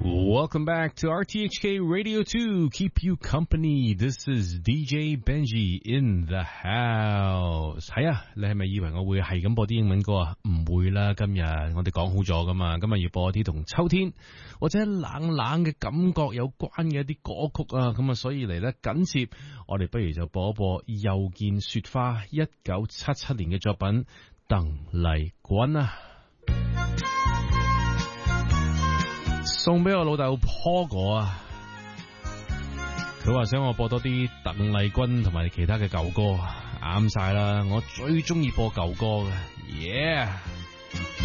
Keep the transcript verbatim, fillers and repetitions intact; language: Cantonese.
Welcome back to R T H K Radio two. Keep you company. This is D J Benji in the house.係啊，你係咪以為我會係咁播啲英文歌啊？唔會啦，今日我哋講好咗噶嘛。今日要播啲同秋天或者冷冷嘅感覺有關嘅一啲歌曲啊。咁啊，所以嚟咧緊接，我哋不如就播一播又見雪花一九七七年嘅作品鄧麗君啊。送俾我老豆 Paul 哥啊，佢話想我播多啲鄧麗君同埋其他嘅舊歌，啱晒啦！我最中意播舊歌嘅，耶、yeah!！